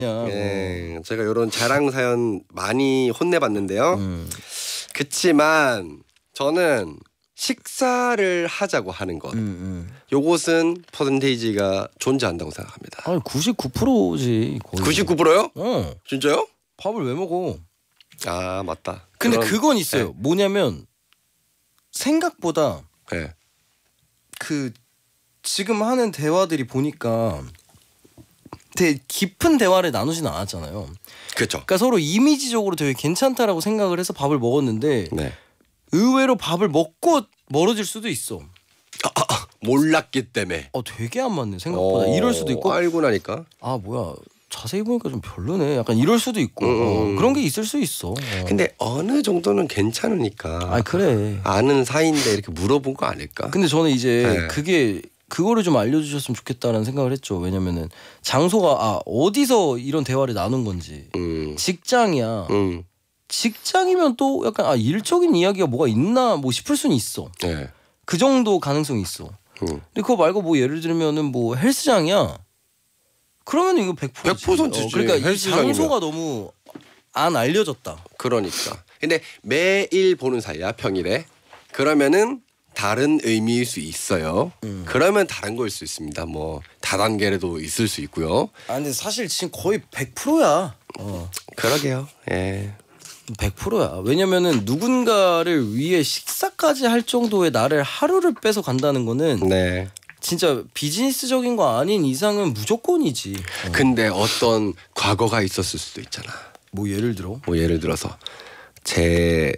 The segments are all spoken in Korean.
예, 제가 이런 자랑 사연 많이 혼내봤는데요. 그치만 저는 식사를 하자고 하는 것, 요것은 퍼센테이지가 존재한다고 생각합니다. 아니 99%지 거의. 99%요? 어. 진짜요? 밥을 왜 먹어? 아 맞다. 근데 그건 있어요. 네. 뭐냐면 생각보다 네. 그 지금 하는 대화들이 보니까 되게 깊은 대화를 나누진 않았잖아요. 그렇죠. 그러니까 서로 이미지적으로 되게 괜찮다라고 생각을 해서 밥을 먹었는데 네. 의외로 밥을 먹고 멀어질 수도 있어. 몰랐기 때문에. 되게 안 맞네 생각보다. 이럴 수도 있고. 알고 나니까. 아 뭐야 자세히 보니까 좀 별로네. 약간 이럴 수도 있고. 그런 게 있을 수 있어. 근데 어느 정도는 괜찮으니까. 아 그래. 아는 사이인데 이렇게 물어본 거 아닐까? 근데 저는 이제 네. 그거를 좀 알려주셨으면 좋겠다는 생각을 했죠. 왜냐면은 장소가 어디서 이런 대화를 나눈 건지. 직장이야. 직장이면 또 약간 일적인 이야기가 뭐가 있나 뭐 싶을 수는 있어. 네. 그 정도 가능성이 있어. 근데 그거 말고 뭐 예를 들면은 뭐 헬스장이야. 그러면 이거 100%지. 100%지. 그러니까 이 헬스장이면. 장소가 너무 안 알려졌다. 그러니까. 근데 매일 보는 사이야 평일에. 그러면은 다른 의미일 수 있어요. 그러면 다른 거일 수 있습니다. 뭐 다단계라도 있을 수 있고요. 근데 사실 지금 거의 100%야. 그러게요. 예. 100%야. 왜냐면은 누군가를 위해 식사까지 할 정도의 나를 하루를 빼서 간다는 거는 네. 진짜 비즈니스적인 거 아닌 이상은 무조건이지. 근데 어떤 과거가 있었을 수도 있잖아. 뭐 예를 들어? 뭐 예를 들어서 제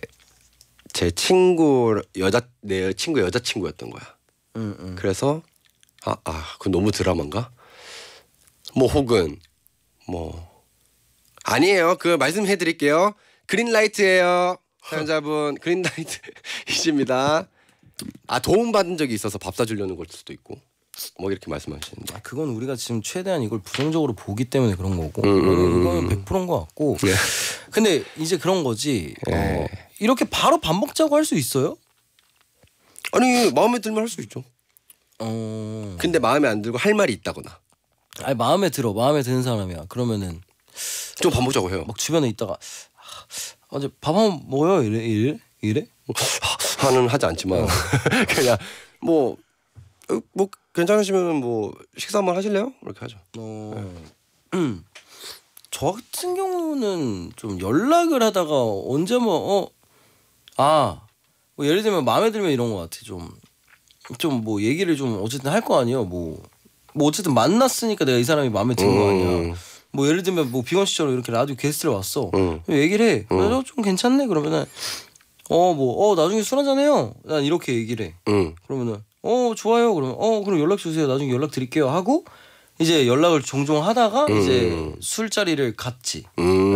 친구 내 친구 여자친구였던 거야. 그래서 그건 너무 드라마인가? 뭐 혹은 뭐 아니에요. 그 말씀해 드릴게요. 그린라이트예요. 사연자분 그린라이트이십니다. 도움 받은 적이 있어서 밥 사주려는 걸 수도 있고 뭐 이렇게 말씀하시는데. 그건 우리가 지금 최대한 이걸 부정적으로 보기 때문에 그런 거고 이거는 100%인 것 같고. 네. 근데 이제 그런 거지. 네. 이렇게 바로 밥 먹자고 할 수 있어요? 아니 마음에 들면 할 수 있죠. 근데 마음에 안 들고 할 말이 있다거나. 아니 마음에 드는 사람이야. 그러면은 좀 밥 먹자고 해요. 막 주변에 있다가 어제 밥 한번 먹어요 이래? 하는 하지 않지만 그냥 뭐 괜찮으시면 뭐 식사 한번 하실래요? 이렇게 하죠. 저 같은 경우는 좀 연락을 하다가 언제 뭐 예를 들면 마음에 들면 이런 거 같아. 좀 뭐 얘기를 좀 어쨌든 할 거 아니에요. 뭐 어쨌든 만났으니까 내가 이 사람이 마음에 드는 거 아니야. 뭐 예를 들면 뭐 비건 씨처럼 이렇게 라디오 게스트를 왔어. 얘기를 해. 그래서 좀 괜찮네 그러면은 나중에 술 한잔 해요. 난 이렇게 얘기를 해. 그러면은 좋아요. 그러면 그럼 연락 주세요. 나중에 연락 드릴게요 하고 이제 연락을 종종 하다가 이제 술자리를 갔지.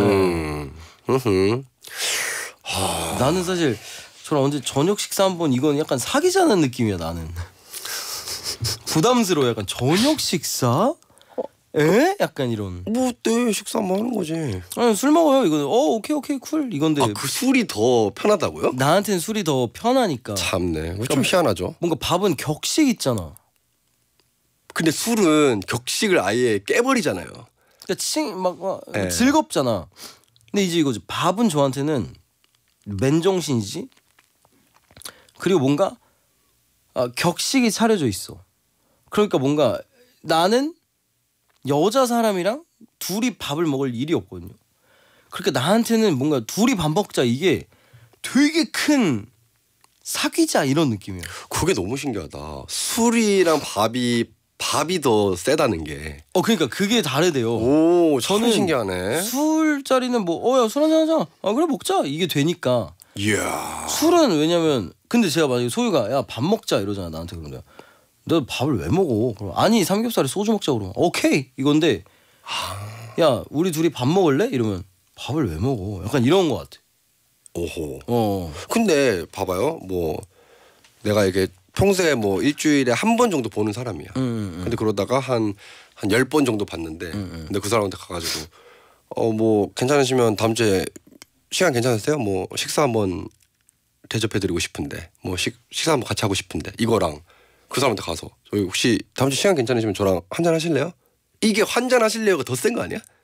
나는 사실 저랑 언제 저녁 식사 한번 이건 약간 사귀자는 느낌이야 나는. 부담스러워. 약간 저녁 식사? 에? 약간 이런. 뭐 어때? 식사 한번 하는 거지. 아니 술 먹어요. 이거는 오케이 쿨 이건데. 그 술이 더 편하다고요? 나한테는 술이 더 편하니까. 참네. 좀 희한하죠. 뭔가 밥은 격식 있잖아. 근데 술은 격식을 아예 깨버리잖아요. 그러니까 즐겁잖아. 근데 이제 이거지. 밥은 저한테는 맨정신이지. 그리고 뭔가 격식이 차려져 있어. 그러니까 뭔가 나는 여자 사람이랑 둘이 밥을 먹을 일이 없거든요. 그러니까 나한테는 뭔가 둘이 밥 먹자 이게 되게 큰 사귀자 이런 느낌이에요. 그게 너무 신기하다. 술이랑 밥이 더 세다는 게. 그러니까 그게 다르대요. 오, 저는 신기하네. 술자리는 야 술 한잔 하자. 그래 먹자 이게 되니까. 이야. 술은 왜냐면 근데 제가 만약에 소유가 야 밥 먹자 이러잖아 나한테. 그러면 너 밥을 왜 먹어? 그럼 아니 삼겹살에 소주 먹자 그러면 오케이 이건데 야 우리 둘이 밥 먹을래? 이러면 밥을 왜 먹어? 약간 이런 거 같아. 오호. 근데 봐봐요. 뭐 내가 이게 평소에 뭐 일주일에 한 번 정도 보는 사람이야. 근데 그러다가 한 10번 정도 봤는데 근데 그 사람한테 가가지고 뭐 괜찮으시면 다음 주에 시간 괜찮으세요? 뭐 식사 한번 대접해드리고 싶은데 뭐 식사 한번 같이 하고 싶은데 이거랑 그 사람한테 가서 저희 혹시 다음 주 시간 괜찮으시면 저랑 한잔 하실래요? 이게 한잔 하실래요가 더 센 거 아니야?